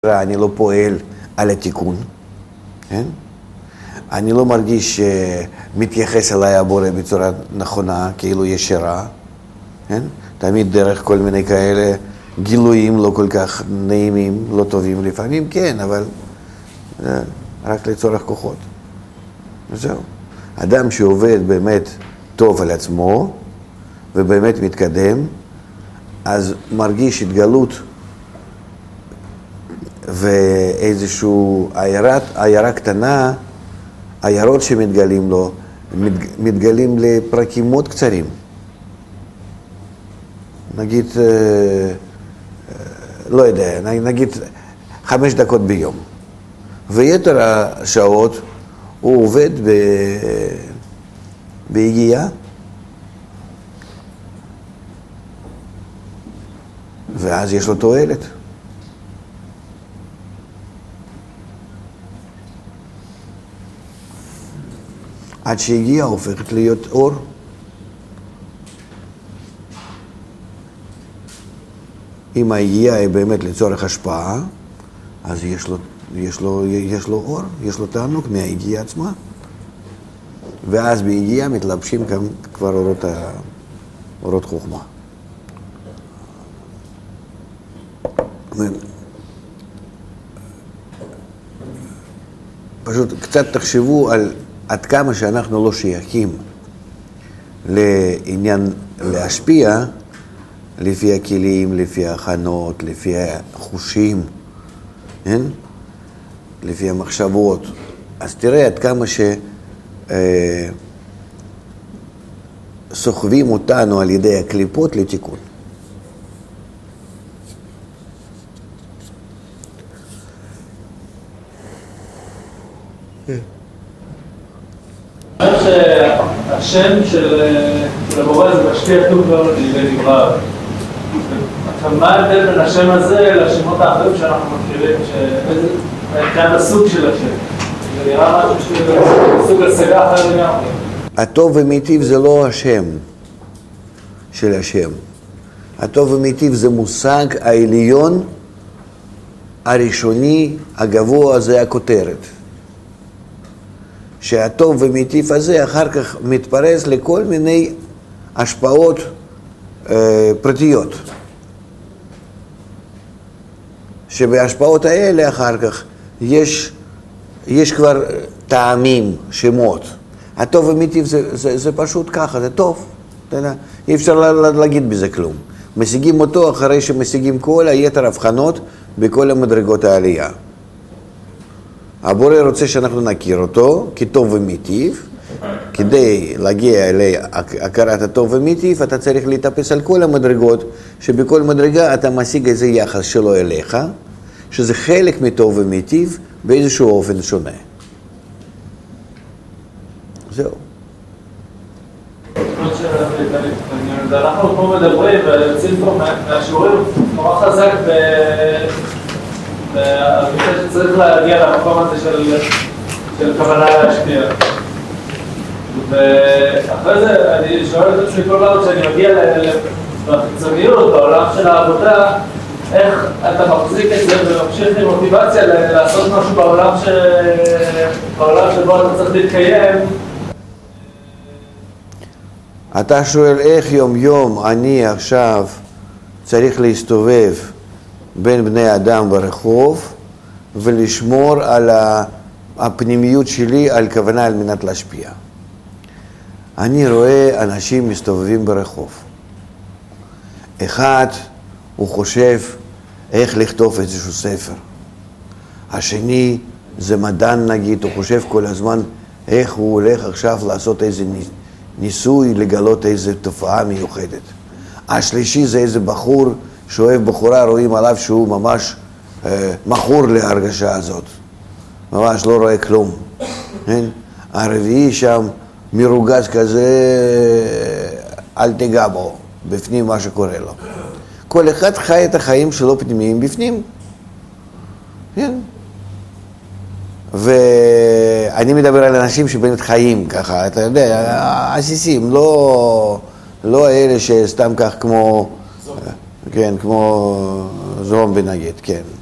אני לא פועל על התיקון, כן? אני לא מרגיש שמתייחס אליי הבורא בצורה נכונה, כאילו ישרה, כן? תמיד דרך כל מיני כאלה גילויים לא כל כך נעימים, לא טובים לפעמים, כן, אבל רק לצורך כוחות. וזהו. אדם שעובד באמת טוב על עצמו ובאמת מתקדם, אז מרגיש התגלות ואיזשהו עיירה קטנה, עיירות שמתגלים לו, מתגלים לפרקים מאוד קצרים. נגיד, לא יודע, נגיד 5 דקות ביום. ויתר השעות הוא עובד בהגיעה, ואז יש לו תועלת. עד שהגיעה הופכת להיות אור. אם ההגיעה היא באמת לצורך השפעה, אז יש לו אור, יש לו תענוג מההגיעה עצמה. ואז בהגיעה מתלבשים כבר אורות חוכמה. פשוט קצת תחשבו על עד כמה שאנחנו לא שייכים לעניין להשפיע לפי הכלים, לפי ההכנות, לפי החושים, כן? לפי המחשבות. אז תראה עד כמה סוחבים אותנו על ידי הקליפות לתיקון. השם של הבורא זה משפיע טוב מאוד לדבריו. עכשיו, מה ההבדל בין השם הזה לשמות האחרים שאנחנו מכירים, כאן הסוג של השם? זה נראה משהו סוג השגה אחר לגמרי. הטוב ומיטיב זה לא השם של השם. הטוב ומיטיב זה מושג העליון הראשוני, הגבוה, זה הכותרת. שהטוב ומיטיב הזה אחר כך מתפרס לכל מיני השפעות פרטיות. שבהשפעות האלה אחר כך יש כבר טעמים, שמות. הטוב ומיטיב זה פשוט ככה, זה טוב. אי אפשר להגיד בזה כלום. משיגים אותו אחרי שמשיגים כל היתר הבחנות בכל המדרגות העלייה. הבורא רוצה שאנחנו נכיר אותו כטוב ומיטיב. כדי להגיע להכרת הטוב ומיטיב, אתה צריך להתאפס על כל המדרגות, שבכל מדרגה אתה משיג איזה יחס שלו אליך, שזה חלק מטוב ומיטיב באיזשהו אופן שונה. זהו. אנחנו פה מדברים ויוצאים פה מהשיעורים נורא חזק במיוחד שצריך להגיע למקום הזה של כוונה להשפיע. ואחרי זה אני שואל את עצמי כל פעם שאני מגיע בחיצוניות, בעולם של העבודה, איך אתה מחזיק את זה וממשיך עם מוטיבציה לעשות משהו בעולם שבו אתה צריך להתקיים. אתה שואל איך יום יום אני עכשיו צריך להסתובב בין בני אדם ברחוב ולשמור על הפנימיות שלי, על כוונה על מנת להשפיע. אני רואה אנשים מסתובבים ברחוב. אחד הוא חושב איך לכתוב איזשהו ספר. השני זה מדען נגיד, הוא חושב כל הזמן איך הוא הולך עכשיו לעשות איזה ניסוי, לגלות איזו תופעה מיוחדת. השלישי זה איזה בחור שאוהב בחורה, רואים עליו שהוא ממש מכור להרגשה הזאת. ממש לא רואה כלום. כן? הרביעי שם מרוגז כזה, אל תיגע בו, בפנים מה שקורה לו. כל אחד חי את החיים שלו פנימיים בפנים. כן? ואני מדבר על אנשים שבאמת חיים ככה, אתה יודע, עסיסים, לא אלה שסתם כך כמו, כן, כמו זומבי נגיד, כן.